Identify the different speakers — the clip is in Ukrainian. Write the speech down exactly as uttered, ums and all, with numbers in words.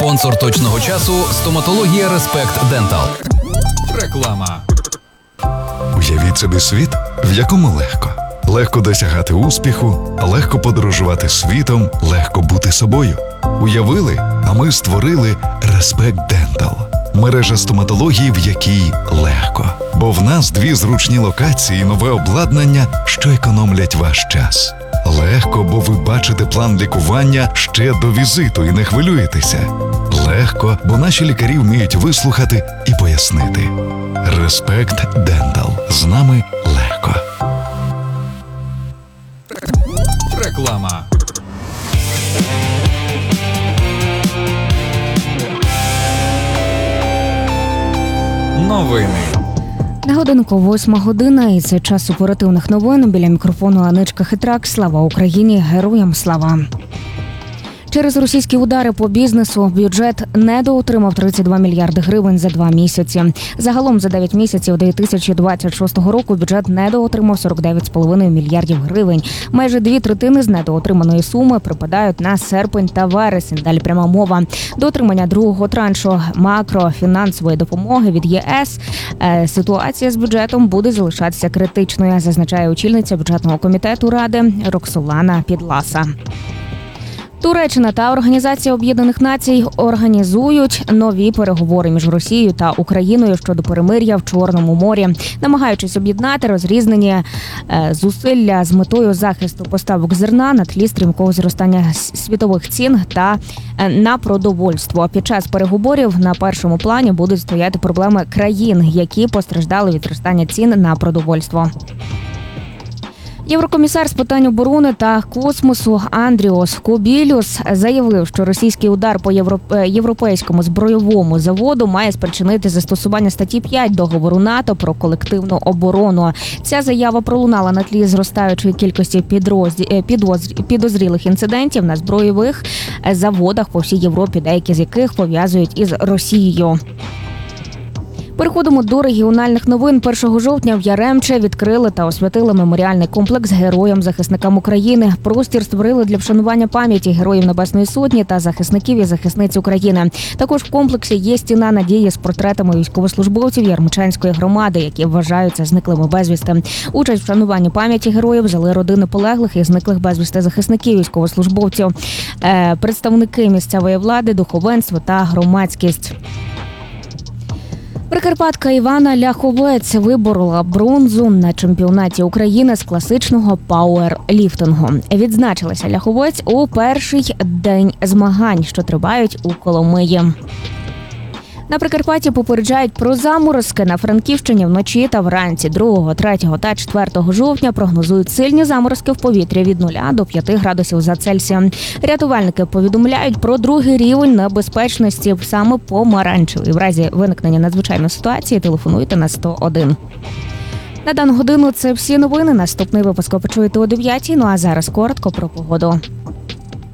Speaker 1: Спонсор точного часу – стоматологія Респект Дентал. Реклама.
Speaker 2: Уявіть собі світ, в якому легко. Легко досягати успіху, легко подорожувати світом, легко бути собою. Уявили, а ми створили Респект Дентал. Мережа стоматології, в якій легко. Бо в нас дві зручні локації і нове обладнання, що економлять ваш час. Легко, бо ви бачите план лікування ще до візиту і не хвилюєтеся. Легко, бо наші лікарі вміють вислухати і пояснити. Респект Дентал. З нами легко.
Speaker 1: Реклама. Новини.
Speaker 3: На годинку восьма година, і це час оперативних новин. Біля мікрофону Аничка Хитрак. Слава Україні! Героям слава! Через російські удари по бізнесу бюджет недоотримав тридцять два мільярди гривень за два місяці. Загалом за дев'ять місяців дві тисячі двадцять шостого року бюджет недоотримав сорок дев'ять з половиною мільярдів гривень. Майже дві третини з недоотриманої суми припадають на серпень та вересень. Далі пряма мова. До отримання другого траншу макрофінансової допомоги від ЄС ситуація з бюджетом буде залишатися критичною, зазначає очільниця бюджетного комітету Ради Роксолана Підласа. Туреччина та Організація Об'єднаних Націй організують нові переговори між Росією та Україною щодо перемир'я в Чорному морі, намагаючись об'єднати розрізнені зусилля з метою захисту поставок зерна на тлі стрімкого зростання світових цін та на продовольство. Під час переговорів на першому плані будуть стояти проблеми країн, які постраждали від зростання цін на продовольство. Єврокомісар з питань оборони та космосу Андріос Кобілюс заявив, що російський удар по європейському збройовому заводу має спричинити застосування статті п'ять договору НАТО про колективну оборону. Ця заява пролунала на тлі зростаючої кількості підрозділ... підозрілих інцидентів на збройових заводах по всій Європі, деякі з яких пов'язують із Росією. Переходимо до регіональних новин. першого жовтня в Яремче відкрили та освятили меморіальний комплекс героям-захисникам України. Простір створили для вшанування пам'яті Героїв Небесної Сотні та захисників і захисниць України. Також в комплексі є стіна надії з портретами військовослужбовців Ярмичанської громади, які вважаються зниклими безвісти. Участь в вшануванні пам'яті героїв взяли родини полеглих і зниклих безвісти захисників військовослужбовців, представники місцевої влади, духовенство та громадськість. Прикарпатка Івана Ляховець виборола бронзу на чемпіонаті України з класичного пауерліфтингу. Відзначилася Ляховець у перший день змагань, що тривають у Коломиї. На Прикарпатті попереджають про заморозки. На Франківщині вночі та вранці другого, третього та четвертого жовтня прогнозують сильні заморозки в повітрі від нуля до п'яти градусів за Цельсієм. Рятувальники повідомляють про другий рівень небезпечності саме помаранчевий. В разі виникнення надзвичайної ситуації телефонуйте на сто один. На дану годину це всі новини. Наступний випуск ви почуєте о дев'ятій. Ну а зараз коротко про погоду.